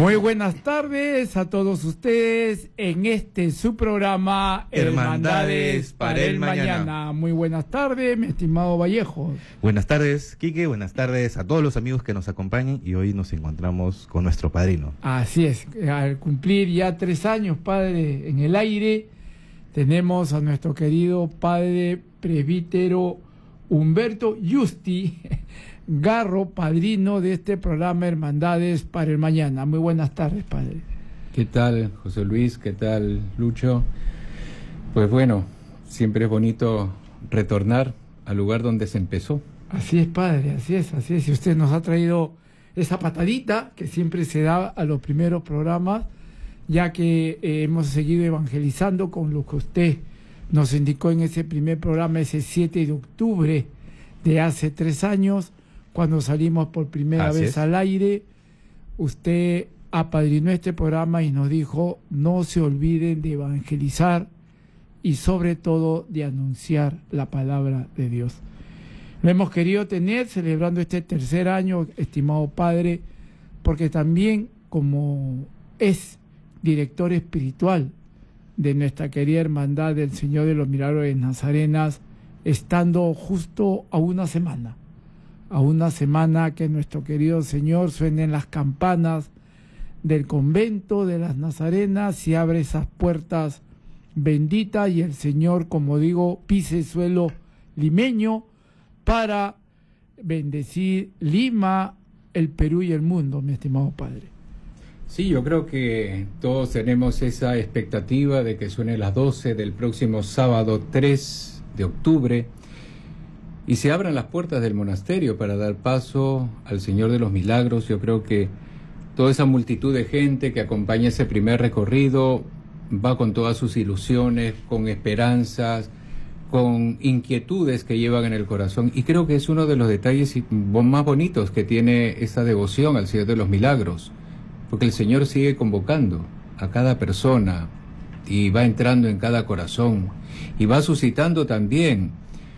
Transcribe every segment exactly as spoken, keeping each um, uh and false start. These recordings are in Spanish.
Muy buenas tardes a todos ustedes en este su programa Hermandades para el Mañana. Muy buenas tardes, mi estimado Vallejo. Buenas tardes, Quique, buenas tardes a todos los amigos que nos acompañan y hoy nos encontramos con nuestro padrino. Así es, al cumplir ya tres años, padre, en el aire, tenemos a nuestro querido padre presbítero Humberto Justi Garro, padrino de este programa Hermandades para el Mañana. Muy buenas tardes, padre. ¿Qué tal, José Luis? ¿Qué tal, Lucho? Pues bueno, siempre es bonito retornar al lugar donde se empezó. Así es, padre, así es, así es. Y usted nos ha traído esa patadita que siempre se da a los primeros programas, ya que eh, hemos seguido evangelizando con lo que usted nos indicó en ese primer programa, ese siete de octubre de hace tres años, cuando salimos por primera Así vez es. al aire. Usted apadrinó este programa y nos dijo: no se olviden de evangelizar y sobre todo de anunciar la palabra de Dios. Lo hemos querido tener celebrando este tercer año, estimado padre, porque también, como es director espiritual de nuestra querida Hermandad del Señor de los Milagros de Nazarenas, estando justo a una semana, a una semana que nuestro querido Señor suenen las campanas del convento de las Nazarenas y abre esas puertas benditas y el Señor, como digo, pise el suelo limeño para bendecir Lima, el Perú y el mundo, mi estimado padre. Sí, yo creo que todos tenemos esa expectativa de que suene las doce del próximo sábado tres de octubre y se abran las puertas del monasterio para dar paso al Señor de los Milagros. Yo creo que toda esa multitud de gente que acompaña ese primer recorrido va con todas sus ilusiones, con esperanzas, con inquietudes que llevan en el corazón, y creo que es uno de los detalles más bonitos que tiene esta devoción al Señor de los Milagros, porque el Señor sigue convocando a cada persona y va entrando en cada corazón y va suscitando también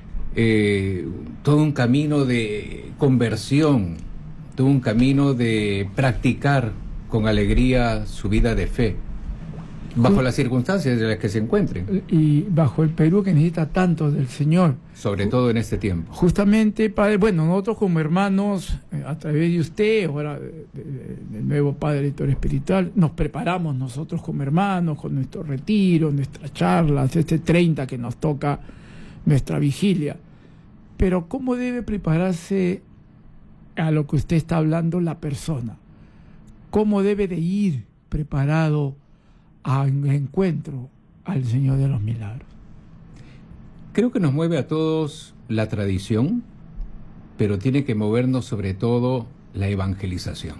eh, todo un camino de conversión, todo un camino de practicar con alegría su vida de fe, bajo las circunstancias en las que se encuentren. Y bajo el Perú, que necesita tanto del Señor. Sobre todo en este tiempo. Justamente, padre, bueno, nosotros como hermanos, eh, a través de usted, ahora de, de, de, del nuevo padre director espiritual, nos preparamos nosotros como hermanos, con nuestro retiro, nuestras charlas, este treinta que nos toca nuestra vigilia. Pero ¿cómo debe prepararse a lo que usted está hablando la persona? ¿Cómo debe de ir preparado a un encuentro al Señor de los Milagros? Creo que nos mueve a todos la tradición, pero tiene que movernos sobre todo la evangelización.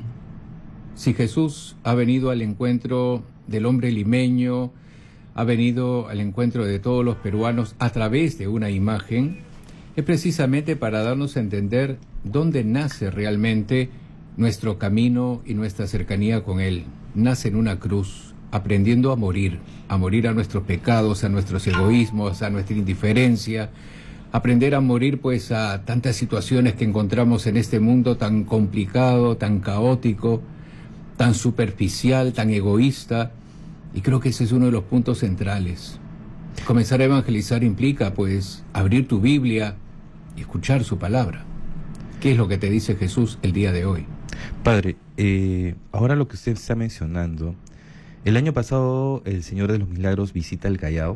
Si Jesús ha venido al encuentro del hombre limeño, ha venido al encuentro de todos los peruanos a través de una imagen, es precisamente para darnos a entender dónde nace realmente nuestro camino y nuestra cercanía con Él. Nace en una cruz, aprendiendo a morir, a morir a nuestros pecados, a nuestros egoísmos, a nuestra indiferencia, aprender a morir pues a tantas situaciones que encontramos en este mundo tan complicado, tan caótico, tan superficial, tan egoísta, y creo que ese es uno de los puntos centrales. Comenzar a evangelizar implica pues abrir tu Biblia y escuchar su palabra. ¿Qué es lo que te dice Jesús el día de hoy? Padre, eh, ahora lo que usted está mencionando, el año pasado el Señor de los Milagros visita el Callao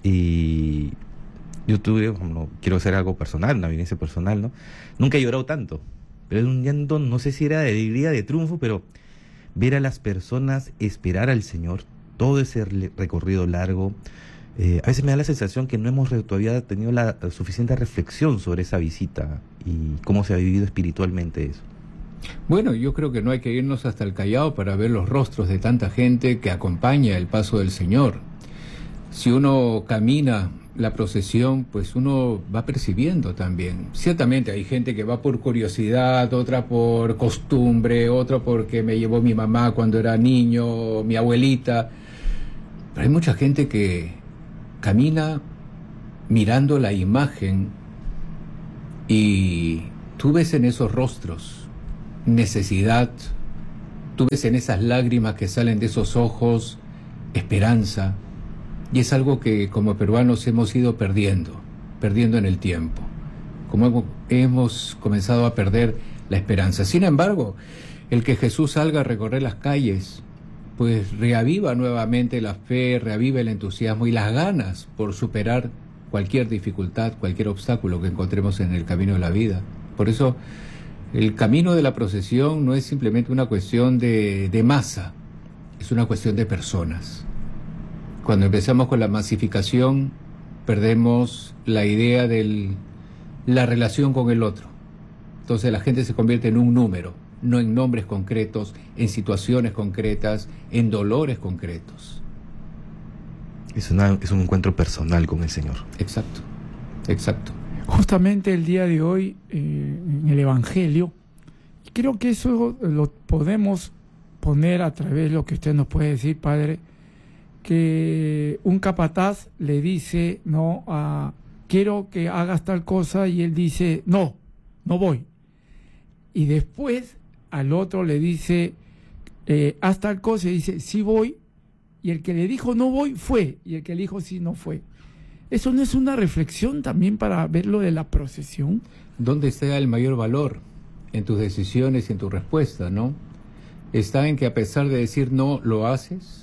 y yo tuve, no, quiero hacer algo personal, una vivencia personal, ¿no? Nunca he llorado tanto, pero es un llanto, no sé si era de alegría, de triunfo, pero ver a las personas esperar al Señor, todo ese recorrido largo, eh, a veces me da la sensación que no hemos todavía tenido la suficiente reflexión sobre esa visita y cómo se ha vivido espiritualmente eso. Bueno, yo creo que no hay que irnos hasta el Callao para ver los rostros de tanta gente que acompaña el paso del Señor. Si uno camina la procesión, pues uno va percibiendo también. Ciertamente hay gente que va por curiosidad, otra por costumbre, otra porque me llevó mi mamá cuando era niño, mi abuelita. Pero hay mucha gente que camina mirando la imagen y tú ves en esos rostros necesidad, Tú ves en esas lágrimas que salen de esos ojos esperanza, y es algo que como peruanos hemos ido perdiendo, perdiendo en el tiempo, como hemos, hemos comenzado a perder la esperanza. Sin embargo, el que Jesús salga a recorrer las calles, pues reaviva nuevamente la fe, reaviva el entusiasmo y las ganas por superar cualquier dificultad, cualquier obstáculo que encontremos en el camino de la vida. Por eso, el camino de la procesión no es simplemente una cuestión de, de masa, es una cuestión de personas. Cuando empezamos con la masificación, perdemos la idea de la relación con el otro. Entonces la gente se convierte en un número, no en nombres concretos, en situaciones concretas, en dolores concretos. Es, una, es un encuentro personal con el Señor. Exacto, exacto. Justamente el día de hoy, eh, en el Evangelio, creo que eso lo podemos poner a través de lo que usted nos puede decir, Padre, que un capataz le dice, no, a, quiero que hagas tal cosa, y él dice, no, no voy. Y después al otro le dice, eh, haz tal cosa, y dice, sí voy, y el que le dijo no voy fue, y el que le dijo sí no fue. ¿Eso no es una reflexión también para ver lo de la procesión? ¿Dónde está el mayor valor? En tus decisiones y en tu respuesta, ¿no? Está en que a pesar de decir no, lo haces.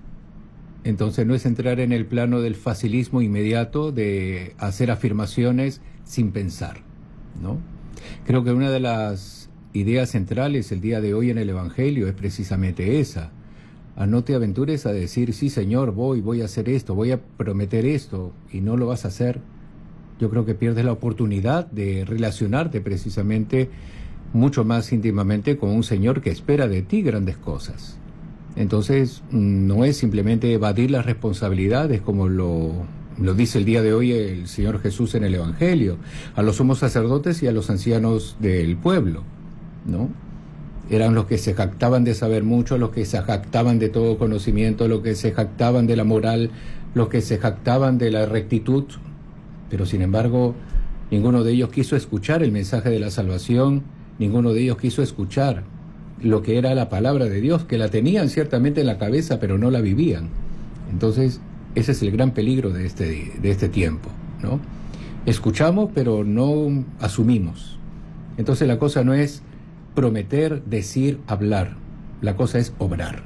Entonces no es entrar en el plano del facilismo inmediato de hacer afirmaciones sin pensar, ¿no? Creo que una de las ideas centrales el día de hoy en el Evangelio es precisamente esa. A no te aventures a decir, sí Señor, voy, voy a hacer esto, voy a prometer esto, y no lo vas a hacer. Yo creo que pierdes la oportunidad de relacionarte precisamente mucho más íntimamente con un Señor que espera de ti grandes cosas. Entonces, no es simplemente evadir las responsabilidades como lo, lo dice el día de hoy el Señor Jesús en el Evangelio, a los sumos sacerdotes y a los ancianos del pueblo, ¿no? Eran los que se jactaban de saber mucho, los que se jactaban de todo conocimiento, los que se jactaban de la moral, los que se jactaban de la rectitud, pero sin embargo, ninguno de ellos quiso escuchar el mensaje de la salvación, ninguno de ellos quiso escuchar lo que era la palabra de Dios, que la tenían ciertamente en la cabeza, pero no la vivían. Entonces, ese es el gran peligro de este, de este tiempo, ¿no? Escuchamos, pero no asumimos. Entonces, la cosa no es prometer, decir, hablar. La cosa es obrar.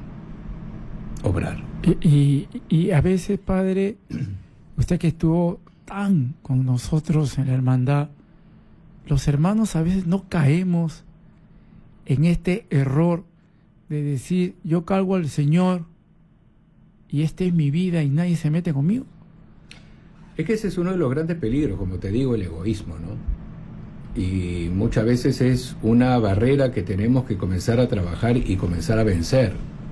Obrar. Y, y, y a veces, Padre, usted que estuvo tan con nosotros en la hermandad, los hermanos a veces no caemos en este error de decir, yo cargo al Señor y esta es mi vida y nadie se mete conmigo. Es que ese es uno de los grandes peligros, como te digo, el egoísmo, ¿no? Y muchas veces es una barrera que tenemos que comenzar a trabajar y comenzar a vencer.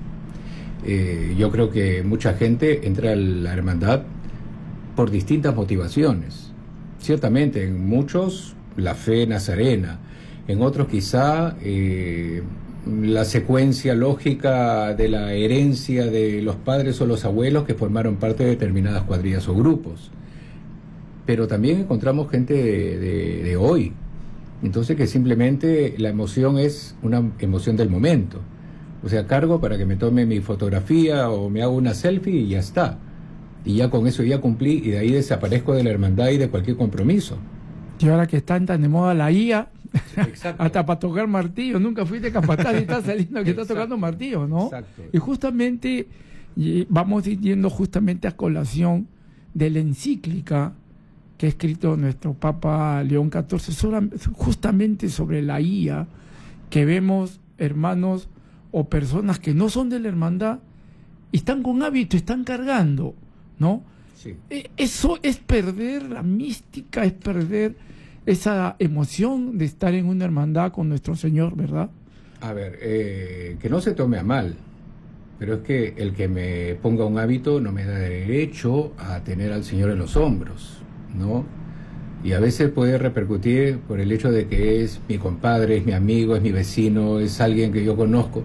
Eh, yo creo que mucha gente entra a la hermandad por distintas motivaciones. Ciertamente, en muchos, la fe nazarena. En otros quizá eh, la secuencia lógica de la herencia de los padres o los abuelos que formaron parte de determinadas cuadrillas o grupos. Pero también encontramos gente de, de, de hoy. Entonces que simplemente la emoción es una emoción del momento. O sea, cargo para que me tome mi fotografía o me hago una selfie y ya está. Y ya con eso ya cumplí y de ahí desaparezco de la hermandad y de cualquier compromiso. Y ahora que están tan de moda la I A, exacto, hasta para tocar martillo, nunca fuiste capataz y estás saliendo que estás tocando martillo, ¿no? Exacto. Y justamente y vamos yendo justamente a colación de la encíclica que ha escrito nuestro Papa León catorce, justamente sobre la I A, que vemos hermanos o personas que no son de la hermandad y están con hábito, están cargando, ¿no? Sí. Eso es perder la mística, es perder esa emoción de estar en una hermandad con nuestro Señor, ¿verdad? A ver, eh, que no se tome a mal, pero es que el que me ponga un hábito no me da derecho a tener al Señor en los hombros, ¿no? Y a veces puede repercutir por el hecho de que es mi compadre, es mi amigo, es mi vecino, es alguien que yo conozco.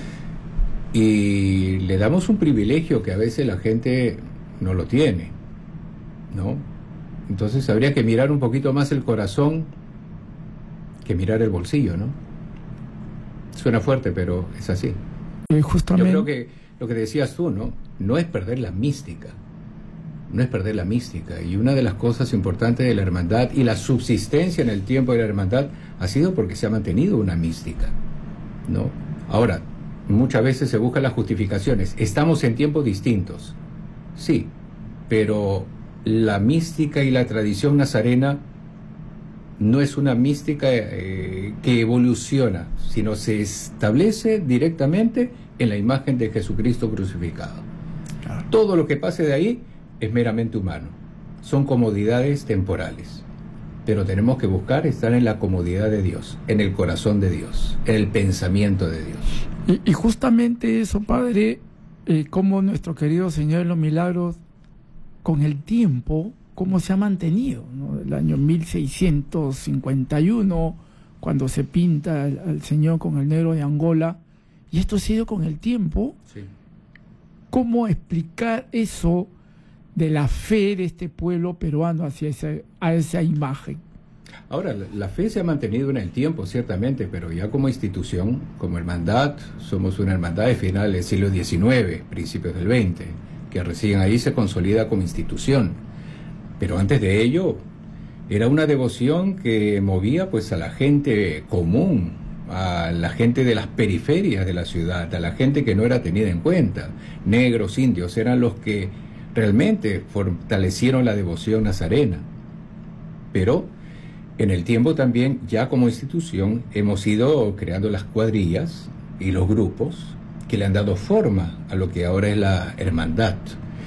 Y le damos un privilegio que a veces la gente no lo tiene, ¿no? Entonces habría que mirar un poquito más el corazón que mirar el bolsillo, ¿no? Suena fuerte, pero es así. Eh, justamente... Yo creo que lo que decías tú, ¿no? No es perder la mística. No es perder la mística. Y una de las cosas importantes de la hermandad y la subsistencia en el tiempo de la hermandad ha sido porque se ha mantenido una mística, ¿no? Ahora, muchas veces se buscan las justificaciones. Estamos en tiempos distintos. Sí, pero la mística y la tradición nazarena no es una mística eh, que evoluciona, sino se establece directamente en la imagen de Jesucristo crucificado. Claro. Todo lo que pase de ahí es meramente humano, son comodidades temporales, pero tenemos que buscar estar en la comodidad de Dios, en el corazón de Dios, en el pensamiento de Dios. Y, y justamente eso, Padre, eh, como nuestro querido Señor de los Milagros, con el tiempo, cómo se ha mantenido, ¿no? El año mil seiscientos cincuenta y uno, cuando se pinta al, al Señor con el negro de Angola, y esto ha sido con el tiempo. Sí. ¿Cómo explicar eso de la fe de este pueblo peruano hacia esa, a esa imagen? Ahora, la, la fe se ha mantenido en el tiempo, ciertamente, pero ya como institución, como hermandad, somos una hermandad de finales del siglo diecinueve, principios del veinte, que recién ahí se consolida como institución. Pero antes de ello, era una devoción que movía pues a la gente común, a la gente de las periferias de la ciudad, a la gente que no era tenida en cuenta. Negros, indios, eran los que realmente fortalecieron la devoción nazarena. Pero en el tiempo también, ya como institución, hemos ido creando las cuadrillas y los grupos que le han dado forma a lo que ahora es la hermandad.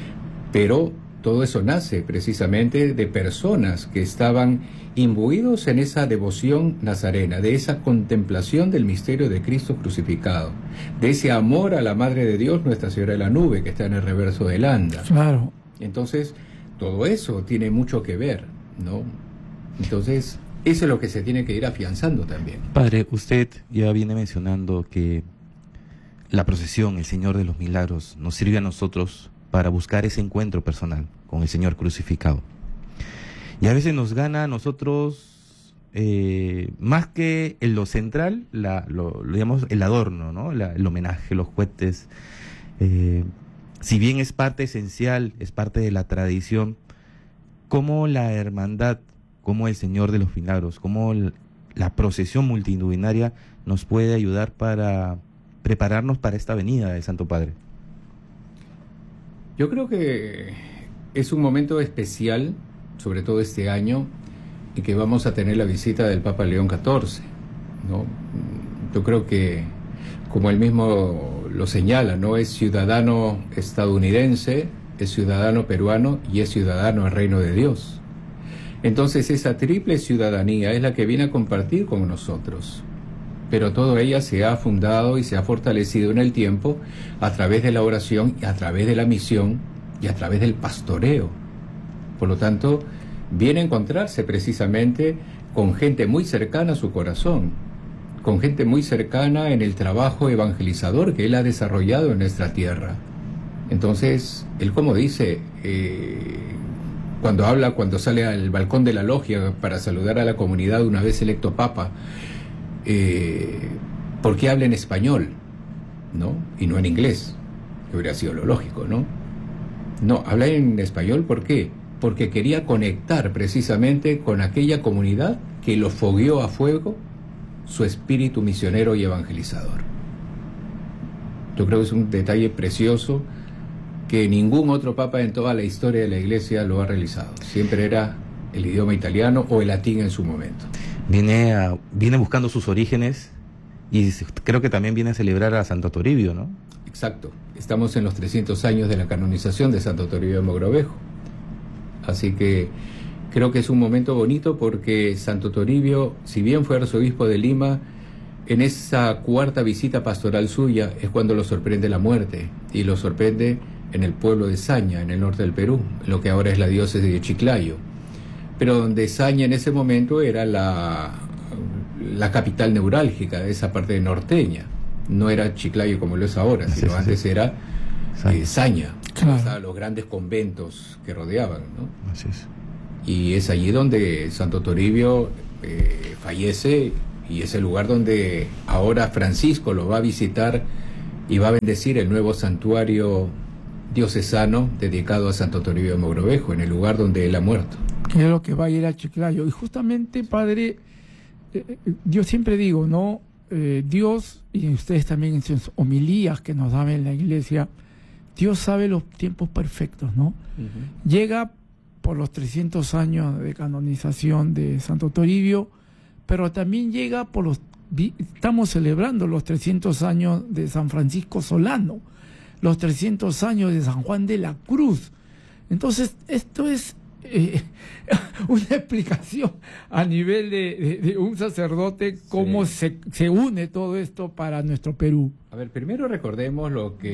Pero todo eso nace precisamente de personas que estaban imbuidos en esa devoción nazarena, de esa contemplación del misterio de Cristo crucificado, de ese amor a la Madre de Dios, Nuestra Señora de la Nube, que está en el reverso del anda. Claro. Entonces, todo eso tiene mucho que ver, ¿no? Entonces, eso es lo que se tiene que ir afianzando también. Padre, usted ya viene mencionando que la procesión, el Señor de los Milagros, nos sirve a nosotros para buscar ese encuentro personal con el Señor crucificado. Y a veces nos gana a nosotros, eh, más que en lo central, la, lo, lo digamos, el adorno, ¿no? La, el homenaje, los cohetes. Eh, si bien es parte esencial, es parte de la tradición, cómo la hermandad, cómo el Señor de los Milagros, cómo el, la procesión multitudinaria nos puede ayudar para prepararnos para esta venida del Santo Padre. Yo creo que es un momento especial, sobre todo este año, en que vamos a tener la visita del Papa León catorce, ¿no? Yo creo que, como él mismo lo señala, ¿no? Es ciudadano estadounidense, es ciudadano peruano y es ciudadano del Reino de Dios. Entonces esa triple ciudadanía es la que viene a compartir con nosotros. Pero toda ella se ha fundado y se ha fortalecido en el tiempo a través de la oración, y a través de la misión y a través del pastoreo. Por lo tanto, viene a encontrarse precisamente con gente muy cercana a su corazón, con gente muy cercana en el trabajo evangelizador que él ha desarrollado en nuestra tierra. Entonces, él como dice, eh, cuando habla, cuando sale al balcón de la logia para saludar a la comunidad una vez electo papa, Eh, ¿por qué habla en español? ¿No? Y no en inglés, que hubiera sido lo lógico, ¿no? No, habla en español, ¿por qué? Porque quería conectar precisamente con aquella comunidad que lo fogueó a fuego su espíritu misionero y evangelizador. Yo creo que es un detalle precioso que ningún otro papa en toda la historia de la Iglesia lo ha realizado. Siempre era el idioma italiano o el latín en su momento. Viene, a, viene buscando sus orígenes y creo que también viene a celebrar a Santo Toribio, ¿no? Exacto. Estamos en los trescientos años de la canonización de Santo Toribio de Mogrovejo. Así que creo que es un momento bonito porque Santo Toribio, si bien fue arzobispo de Lima, en esa cuarta visita pastoral suya es cuando lo sorprende la muerte, y lo sorprende en el pueblo de Saña, en el norte del Perú, en lo que ahora es la diócesis de Chiclayo. Pero donde Saña en ese momento era la, la capital neurálgica de esa parte norteña. No era Chiclayo como lo es ahora, sí, sino sí, antes sí. era eh, Saña. Claro. Estaban los grandes conventos que rodeaban, ¿no? Así es. Y es allí donde Santo Toribio eh, fallece, y es el lugar donde ahora Francisco lo va a visitar y va a bendecir el nuevo santuario diocesano dedicado a Santo Toribio de Mogrovejo, en el lugar donde él ha muerto. Es lo que va a ir a Chiclayo. Y justamente, padre, eh, yo siempre digo, ¿no? Eh, Dios, y ustedes también en sus homilías que nos dan en la iglesia, Dios sabe los tiempos perfectos, ¿no? Uh-huh. Llega por los trescientos años de canonización de Santo Toribio, pero también llega por los... Estamos celebrando los trescientos años de San Francisco Solano, los trescientos años de San Juan de la Cruz. Entonces, esto es eh, una explicación a nivel de, de, de un sacerdote, cómo sí. se, se une todo esto para nuestro Perú. A ver, primero recordemos lo que